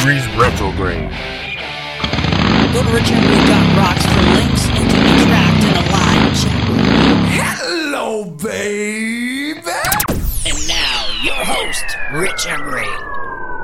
Degrees Retrograde. Go to RichEmery.rocks for links and to interact in a live chat room. Hello, baby! And now, your host, Rich Emery.